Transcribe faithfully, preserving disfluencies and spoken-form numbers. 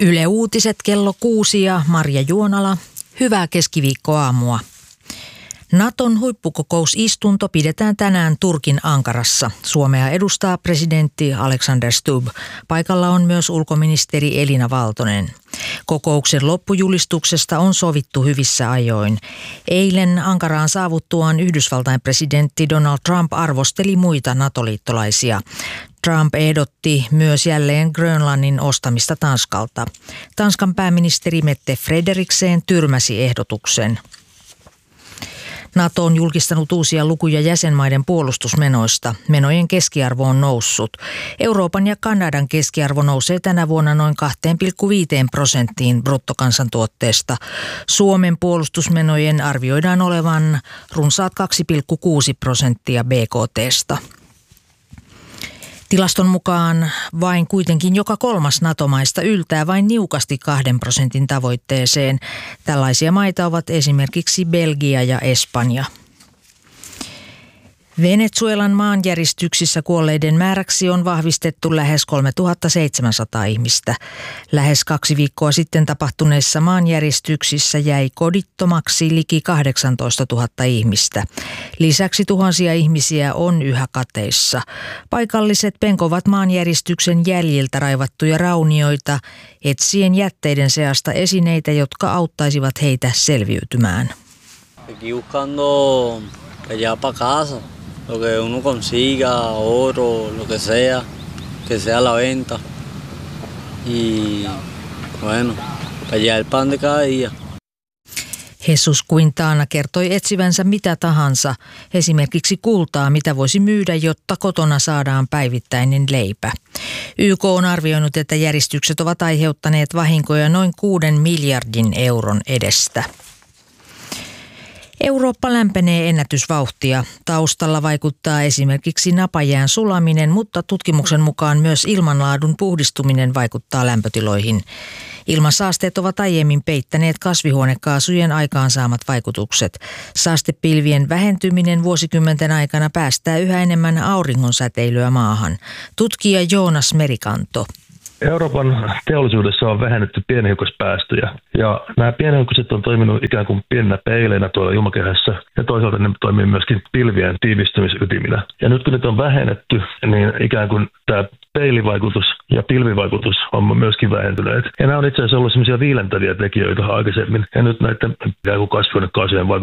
Yle Uutiset kello kuusi ja Marja Juonala. Hyvää keskiviikkoaamua. Naton huippukokousistunto pidetään tänään Turkin Ankarassa. Suomea edustaa presidentti Alexander Stubb. Paikalla on myös ulkoministeri Elina Valtonen. Kokouksen loppujulistuksesta on sovittu hyvissä ajoin. Eilen Ankaraan saavuttuaan Yhdysvaltain presidentti Donald Trump arvosteli muita NATO-liittolaisia. Trump ehdotti myös jälleen Grönlannin ostamista Tanskalta. Tanskan pääministeri Mette Frederiksen tyrmäsi ehdotuksen. NATO on julkistanut uusia lukuja jäsenmaiden puolustusmenoista. Menojen keskiarvo on noussut. Euroopan ja Kanadan keskiarvo nousee tänä vuonna noin kaksi pilkku viisi prosenttiin bruttokansantuotteesta. Suomen puolustusmenojen arvioidaan olevan runsaat kaksi pilkku kuusi prosenttia B K T:sta. Tilaston mukaan vain kuitenkin joka kolmas NATO-maista yltää vain niukasti kahden prosentin tavoitteeseen. Tällaisia maita ovat esimerkiksi Belgia ja Espanja. Venezuelan maanjäristyksissä kuolleiden määräksi on vahvistettu lähes kolmetuhattaseitsemänsataa ihmistä. Lähes kaksi viikkoa sitten tapahtuneissa maanjäristyksissä jäi kodittomaksi liki kahdeksantoistatuhatta ihmistä. Lisäksi tuhansia ihmisiä on yhä kateissa. Paikalliset penkovat maanjäristyksen jäljiltä raivattuja raunioita etsien jätteiden seasta esineitä, jotka auttaisivat heitä selviytymään. Allá para casa, lo que uno consiga, oro, lo que sea, que sea a la venta. Y bueno, para allá el pan de cada día. Jesus Quintana kertoi etsivänsä mitä tahansa, esimerkiksi kultaa, mitä voisi myydä, jotta kotona saadaan päivittäinen leipä. Y K on arvioinut, että järistykset ovat aiheuttaneet vahinkoja noin kuuden miljardin euron edestä. Eurooppa lämpenee ennätysvauhtia. Taustalla vaikuttaa esimerkiksi napajään sulaminen, mutta tutkimuksen mukaan myös ilmanlaadun puhdistuminen vaikuttaa lämpötiloihin. Ilmansaasteet ovat aiemmin peittäneet kasvihuonekaasujen aikaansaamat vaikutukset. Saastepilvien vähentyminen vuosikymmenten aikana päästää yhä enemmän auringonsäteilyä maahan. Tutkija Joonas Merikanto. Euroopan teollisuudessa on vähennetty pienhiukkaspäästöjä ja nämä pienhiukkaset on toiminut ikään kuin pieninä peileinä tuolla ilmakehässä ja toisaalta ne toimii myöskin pilvien tiivistymisytiminä. Ja nyt kun niitä on vähennetty, niin ikään kuin tämä peilivaikutus ja pilvivaikutus on myöskin vähentyneet. Ja nämä on itse asiassa ollut sellaisia viilentäviä tekijöitä aikaisemmin ja nyt näiden ikään kuin kasvihuonekaasujen vaikutus